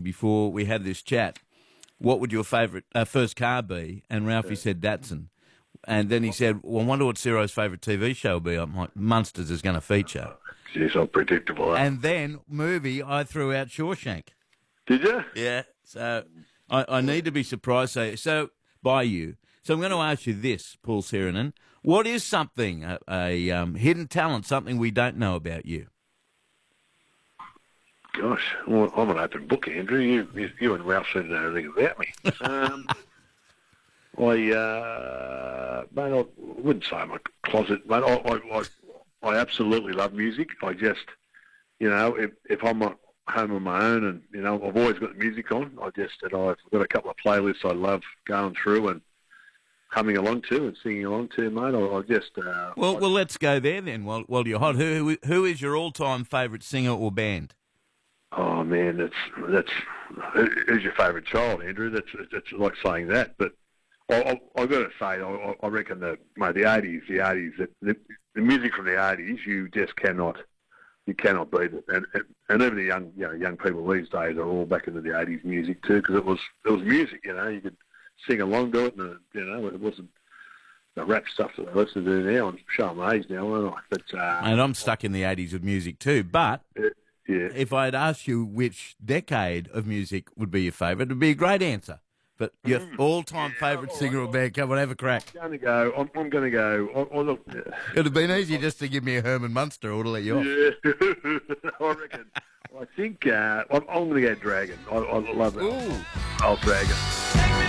before we had this chat, what would your favourite first car be? And Ralphie said Datsun. And then he said, well, I wonder what Ciro's favourite TV show will be. I'm like, Munsters is going to feature. Geez, I'm predictable. And then movie, I threw out Shawshank. Did you? Yeah. So I need to be surprised by you. So I'm going to ask you this, Paul Seranen. What is something, a hidden talent, something we don't know about you? Gosh, well, I'm an open book, Andrew. You and Ralph seem to know everything about me. Mate, I wouldn't say I'm a closet, mate. I absolutely love music. I just, if I'm at home on my own and, I've always got the music on, I've got a couple of playlists I love going through and humming along to and singing along to, mate. I just... Well, let's go there then while you're hot. Who is your all-time favourite singer or band? Oh, man, that's who's your favourite child, Andrew? That's like saying that, but I've got to say, I reckon that, mate, the 80s, the music from the 80s, you cannot beat it. And even the young people these days are all back into the 80s music too, because it was music, you could sing along to it, and it wasn't the rap stuff that they listen to now. I'm showing my age now, aren't I? But and I'm stuck in the 80s with music too, but... Yeah. If I'd asked you which decade of music would be your favourite, it would be a great answer. But your all-time favourite singer or band, come on, have a crack. I'm going to go. Look, it'd have been easy just to give me a Herman Munster or to let you off. Yeah, I reckon. I think I'm going to go Dragon. I love that. Ooh. Old Dragon.